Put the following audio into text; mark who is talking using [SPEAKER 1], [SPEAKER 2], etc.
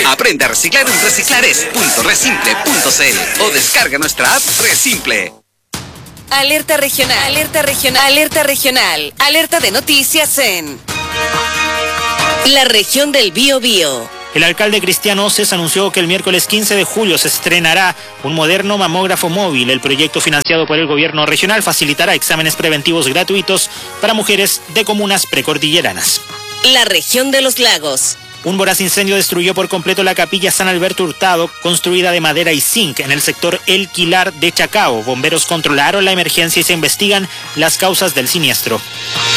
[SPEAKER 1] Aprende a reciclar en reciclares.resimple.cl o descarga nuestra app Resimple.
[SPEAKER 2] Alerta regional, alerta regional, alerta regional, alerta de noticias en la región del Biobío.
[SPEAKER 3] El alcalde Cristian Oces anunció que el miércoles 15 de julio se estrenará un moderno mamógrafo móvil. El proyecto, financiado por el gobierno regional, facilitará exámenes preventivos gratuitos para mujeres de comunas precordilleranas.
[SPEAKER 2] La región de los lagos.
[SPEAKER 3] Un voraz incendio destruyó por completo la capilla San Alberto Hurtado, construida de madera y zinc en el sector El Quilar de Chacao. Bomberos controlaron la emergencia y se investigan las causas del siniestro.